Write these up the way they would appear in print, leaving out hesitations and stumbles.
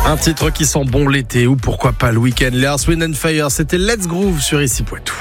Un titre qui sent bon l'été ou pourquoi pas le week-end. Les Earth, Wind & Fire, c'était Let's Groove sur Ici Poitou.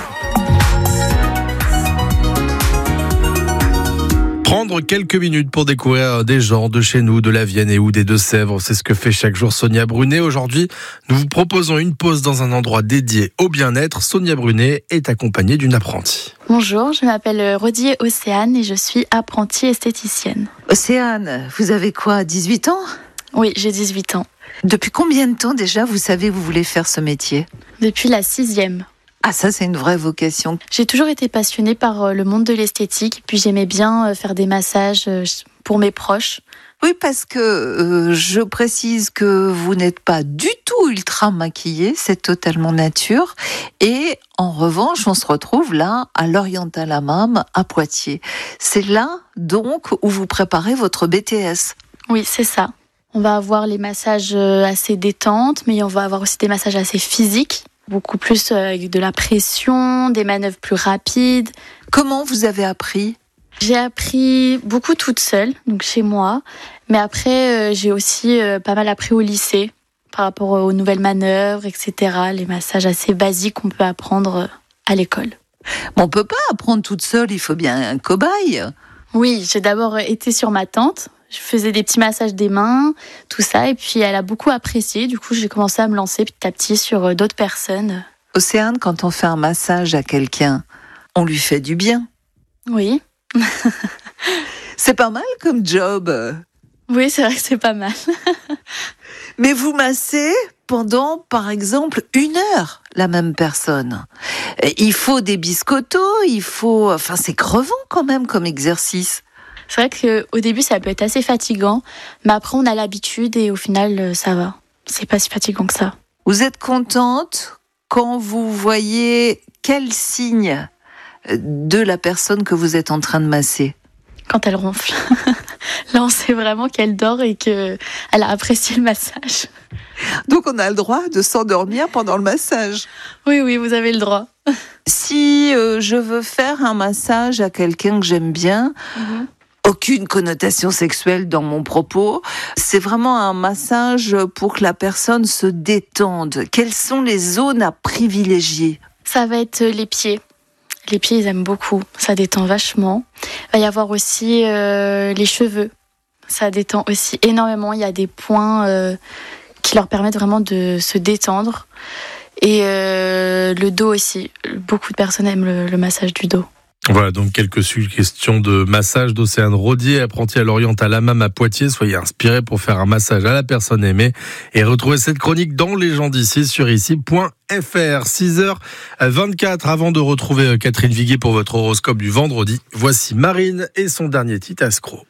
Prendre quelques minutes pour découvrir des gens de chez nous, de la Vienne et ou des Deux-Sèvres. C'est ce que fait chaque jour Sonia Brunet. Aujourd'hui, nous vous proposons une pause dans un endroit dédié au bien-être. Sonia Brunet est accompagnée d'une apprentie. Bonjour, je m'appelle Rodier Océane et je suis apprentie esthéticienne. Océane, vous avez quoi, 18 ans ? Oui, j'ai 18 ans. Depuis combien de temps déjà vous savez que vous voulez faire ce métier ? Depuis la 6e. Ah, ça c'est une vraie vocation. J'ai toujours été passionnée par le monde de l'esthétique, puis j'aimais bien faire des massages pour mes proches. Oui, parce que je précise que vous n'êtes pas du tout ultra maquillée, c'est totalement nature. Et en revanche, on se retrouve là, à l'Oriental Hammam, à Poitiers. C'est là, donc, où vous préparez votre BTS. Oui, c'est ça. On va avoir les massages assez détentes, mais on va avoir aussi des massages assez physiques. Beaucoup plus avec de la pression, des manœuvres plus rapides. Comment vous avez appris ? J'ai appris beaucoup toute seule, donc chez moi. Mais après, j'ai aussi pas mal appris au lycée, par rapport aux nouvelles manœuvres, etc. Les massages assez basiques qu'on peut apprendre à l'école. On ne peut pas apprendre toute seule, il faut bien un cobaye. Oui, j'ai d'abord été sur ma tante. Je faisais des petits massages des mains, tout ça. Et puis, elle a beaucoup apprécié. Du coup, j'ai commencé à me lancer petit à petit sur d'autres personnes. Océane, quand on fait un massage à quelqu'un, on lui fait du bien. Oui. C'est pas mal comme job. Oui, c'est vrai que c'est pas mal. Mais vous massez pendant, par exemple, 1 heure la même personne. Il faut des biscottos, Enfin, c'est crevant quand même comme exercice. C'est vrai qu'au début, ça peut être assez fatigant, mais après, on a l'habitude et au final, ça va. C'est pas si fatigant que ça. Vous êtes contente quand vous voyez quel signe de la personne que vous êtes en train de masser ? Quand elle ronfle. Là, on sait vraiment qu'elle dort et qu'elle a apprécié le massage. Donc, on a le droit de s'endormir pendant le massage. Oui, vous avez le droit. Si je veux faire un massage à quelqu'un que j'aime bien... Aucune connotation sexuelle dans mon propos. C'est vraiment un massage pour que la personne se détende. Quelles sont les zones à privilégier ? Ça va être les pieds. Les pieds, ils aiment beaucoup. Ça détend vachement. Il va y avoir aussi les cheveux. Ça détend aussi énormément. Il y a des points qui leur permettent vraiment de se détendre. Et le dos aussi. Beaucoup de personnes aiment le massage du dos. Voilà, donc quelques suggestions de massage d'Océane Rodier, apprentie à l'Oriental Hammam à Poitiers. Soyez inspirés pour faire un massage à la personne aimée et retrouvez cette chronique dans Les gens d'ici sur ici.fr. 6h24 avant de retrouver Catherine Viguier pour votre horoscope du vendredi. Voici Marine et son dernier titre, Escroc.